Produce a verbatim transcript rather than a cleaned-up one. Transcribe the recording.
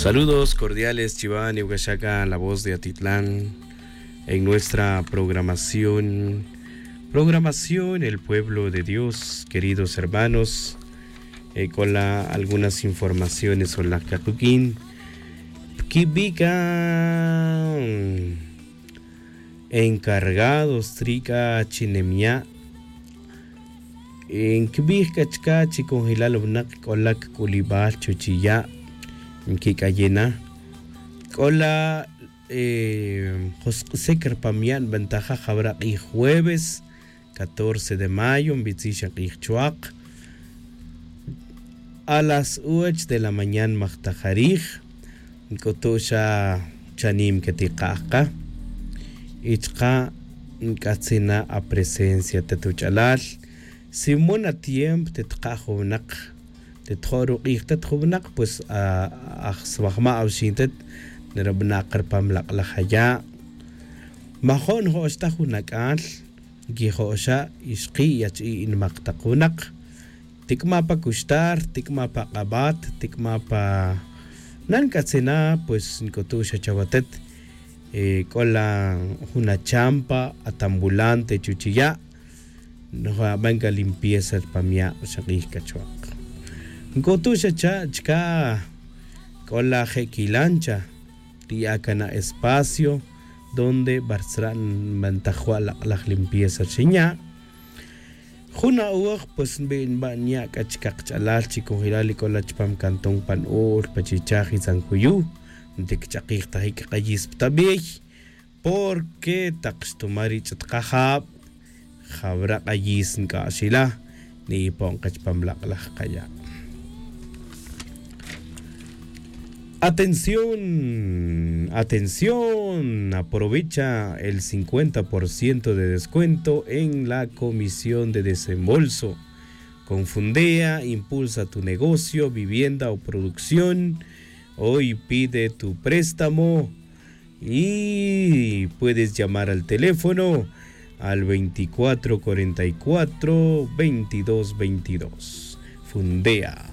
Saludos cordiales, Chiván y Ugashaca, la voz de Atitlán, en nuestra programación, programación El Pueblo de Dios, queridos hermanos, eh, con la, algunas informaciones sobre la Cacuquín, Kibica, encargados, Trica, Chinemia, en Kibica, Chka, Chicongilalobnak, Colak, Culibal, Chuchilla, Kikayena, Cola, eh, José Carpamian, Ventaja Jabra y jueves catorce de mayo, en Bitzisha y Chuac, a las ocho de la mañana, Magtajarij, Kotosha Chanim Ketikaka, Ichka, Katsina a presencia Tetuchalal, Simón a tiempo Tetkajonak. De toro ichtet khubnak pues a asbahma awshintet nerabna qarpam la haya mahon ho astahunak al gihosha isqi yachi in maqtaqunak tikma pa kustar tikma pa qabat tikma pa nankatsena pues nkotusha chawatet eh kola una champa atambulante chuchiya no venga limpieza el pamia shaqih kachwa Gotusha cha chka con la jequilancha tiacana espacio donde barsran mantajua la, la limpieza chiña juna uaj pues ben baña kachkak chalal chico hilali con la chpam cantón pan ur pachichaji zanjuyu de kchakik tahik qayis tabi porque takstumari chatkahab jabra qayis nka shila ni pon kachpam la la kaya. Atención, atención, aprovecha el cincuenta por ciento de descuento en la comisión de desembolso. Con Fundea, impulsa tu negocio, vivienda o producción. Hoy pide tu préstamo y puedes llamar al teléfono al veinticuatro cuarenta y cuatro veintidós veintidós. Fundea.